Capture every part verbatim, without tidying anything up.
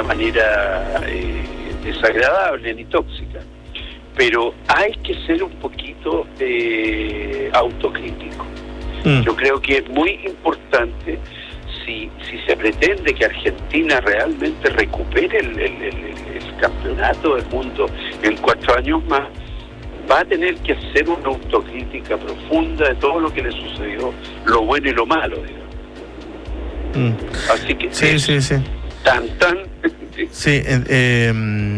manera eh, desagradable ni tóxica. Pero hay que ser un poquito eh, autocrítico. Mm. Yo creo que es muy importante, si, si se pretende que Argentina realmente recupere el, el, el, el campeonato del mundo en cuatro años más, va a tener que hacer una autocrítica profunda de todo lo que le sucedió, lo bueno y lo malo, digamos. Mm. Así que sí, es, sí, sí. tan, tan... Sí, eh, eh,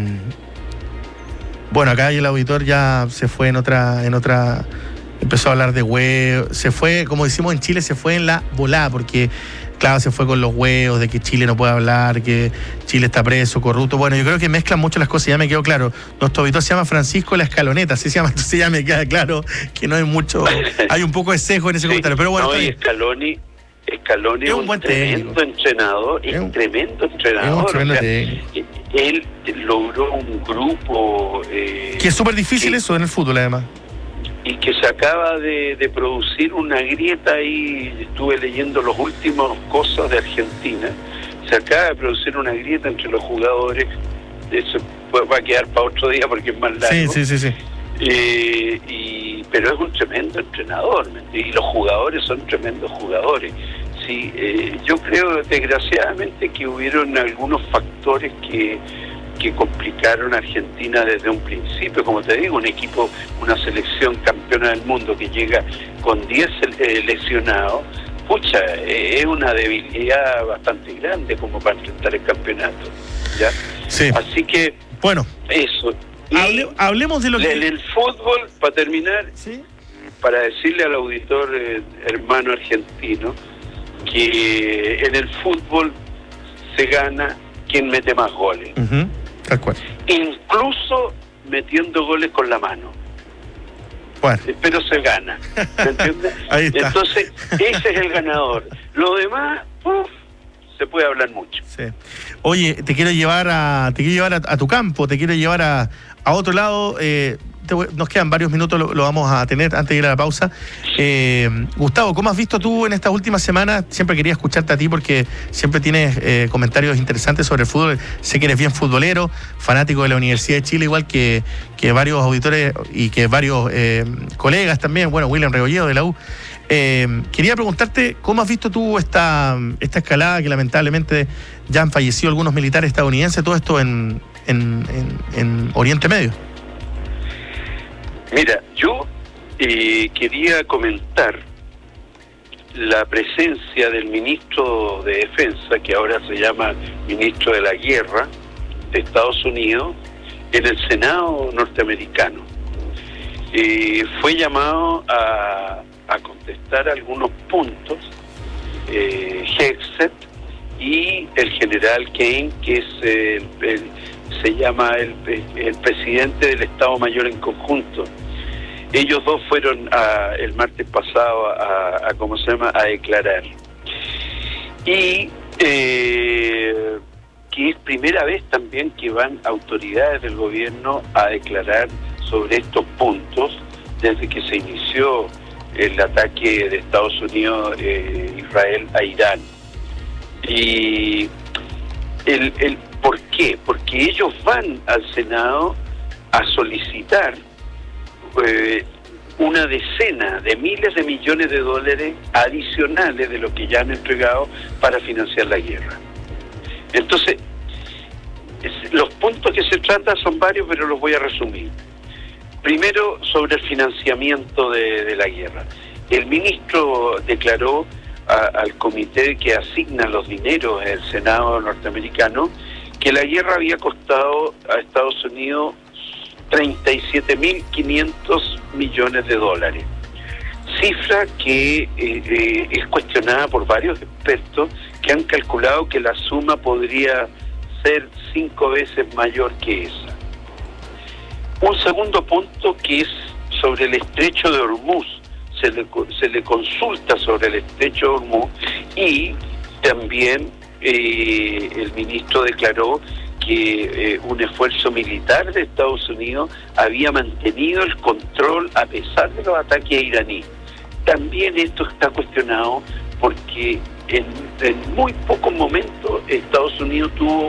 bueno, acá el auditor ya se fue en otra, en otra, empezó a hablar de huevos, se fue, como decimos en Chile, se fue en la volada, porque claro, se fue con los huevos, de que Chile no puede hablar, que Chile está preso, corrupto. Bueno, yo creo que mezclan mucho las cosas, ya me quedó claro. Nuestro auditor se llama Francisco La Escaloneta, así se llama, entonces ya me queda claro que no hay mucho, hay un poco de sesgo en ese sí, comentario, pero bueno. No, y Scaloni, Scaloni es un, un buen tremendo técnico. entrenador, es un tremendo entrenador. Es un tremendo o sea, él logró un grupo... Eh, que es súper difícil que, eso en el fútbol, además. Y que se acaba de, de producir una grieta ahí, estuve leyendo los últimos cosas de Argentina, se acaba de producir una grieta entre los jugadores, eso va a quedar para otro día porque es más largo. Sí, sí, sí, sí. Eh, y, pero es un tremendo entrenador, y los jugadores son tremendos jugadores. Sí, eh, yo creo desgraciadamente que hubieron algunos factores que, que complicaron a Argentina desde un principio. Como te digo, un equipo, una selección campeona del mundo que llega con diez eh, lesionados, pucha, eh, es una debilidad bastante grande como para enfrentar el campeonato, ¿ya? Sí. Así que, bueno, eso. Hable, hablemos de lo que... En el fútbol, para terminar, ¿sí? Para decirle al auditor eh, hermano argentino que en el fútbol se gana quien mete más goles. Uh-huh. Tal cual. Incluso metiendo goles con la mano. Bueno. Pero se gana. ¿Me entiendes? Ahí está. Entonces, ese es el ganador. Lo demás, uf, se puede hablar mucho. Sí. Oye, te quiero llevar a, te quiero llevar a, a tu campo, te quiero llevar a, a otro lado. Eh, te, nos quedan varios minutos, lo, lo vamos a tener antes de ir a la pausa. Eh, Gustavo, ¿cómo has visto tú en estas últimas semanas? Siempre quería escucharte a ti porque siempre tienes eh, comentarios interesantes sobre el fútbol. Sé que eres bien futbolero, fanático de la Universidad de Chile, igual que, que varios auditores y que varios eh, colegas también. Bueno, William Rebolledo de la U. Eh, quería preguntarte, ¿cómo has visto tú esta, esta escalada que lamentablemente ya han fallecido algunos militares estadounidenses, todo esto en, en, en, en Oriente Medio? Mira, yo eh, quería comentar la presencia del ministro de Defensa, que ahora se llama ministro de la Guerra de Estados Unidos, en el Senado norteamericano. Eh, fue llamado a, a contestar algunos puntos, eh, Hegseth y el general Kane, que es el, el, se llama el, el presidente del Estado Mayor en conjunto. Ellos dos fueron a, el martes pasado a, a, ¿cómo se llama?, a declarar. Y eh, que es primera vez también que van autoridades del gobierno a declarar sobre estos puntos desde que se inició el ataque de Estados Unidos, eh, Israel a Irán. Y el, el ¿por qué? Porque ellos van al Senado a solicitar eh, una decena de miles de millones de dólares adicionales de lo que ya han entregado para financiar la guerra. Entonces, es, los puntos que se tratan son varios, pero los voy a resumir. Primero, sobre el financiamiento de, de la guerra. El ministro declaró a, al comité que asigna los dineros en el Senado norteamericano que la guerra había costado a Estados Unidos treinta y siete mil quinientos millones de dólares. Cifra que eh, eh, es cuestionada por varios expertos que han calculado que la suma podría ser cinco veces mayor que esa. Un segundo punto que es sobre el estrecho de Hormuz. Se le, se le consulta sobre el estrecho de Hormuz y también eh, el ministro declaró que eh, un esfuerzo militar de Estados Unidos había mantenido el control a pesar de los ataques iraníes. También esto está cuestionado porque en, en muy pocos momentos Estados Unidos tuvo